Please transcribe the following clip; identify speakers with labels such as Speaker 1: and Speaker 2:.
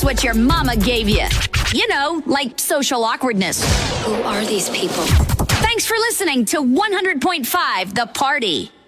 Speaker 1: what your mama gave you. You know, like social awkwardness.
Speaker 2: Who are these people?
Speaker 1: Thanks for listening to 100.5 The Party.